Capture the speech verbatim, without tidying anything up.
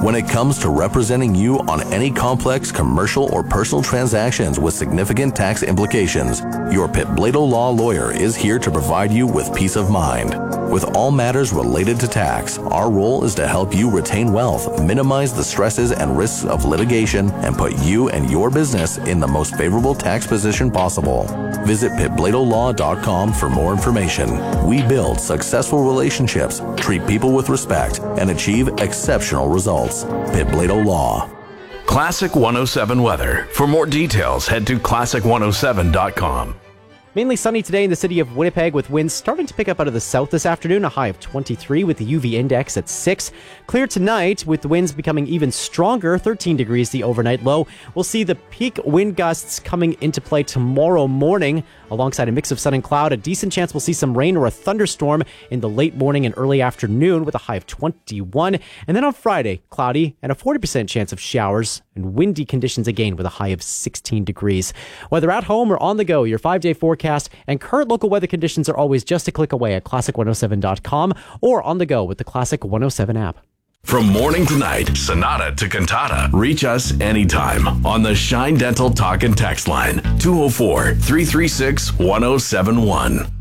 When it comes to representing you on any complex commercial or personal transactions with significant tax implications, your Pitblado Law lawyer is here to provide you with peace of mind. With all matters related to tax, our role is to help you retain wealth, minimize the stresses and risks of litigation, and put you and your business in the most favorable tax position possible. Visit pitblado law dot com for more information. We build successful relationships, treat people with respect, and achieve exceptional results. Pitblado Law. Classic one oh seven weather. For more details, head to classic one oh seven dot com. Mainly sunny today in the city of Winnipeg with winds starting to pick up out of the south this afternoon, a high of twenty-three with the U V index at six. Clear tonight with the winds becoming even stronger, thirteen degrees the overnight low. We'll see the peak wind gusts coming into play tomorrow morning alongside a mix of sun and cloud. A decent chance we'll see some rain or a thunderstorm in the late morning and early afternoon with a high of twenty-one. And then on Friday, cloudy and a forty percent chance of showers and windy conditions again with a high of sixteen degrees. Whether at home or on the go, your five-day forecast and current local weather conditions are always just a click away at classic one oh seven dot com or on the go with the Classic one oh seven app. From morning to night, Sonata to cantata. Reach us anytime on the Shine Dental Talk and Text line, two oh four, three three six, one oh seven one.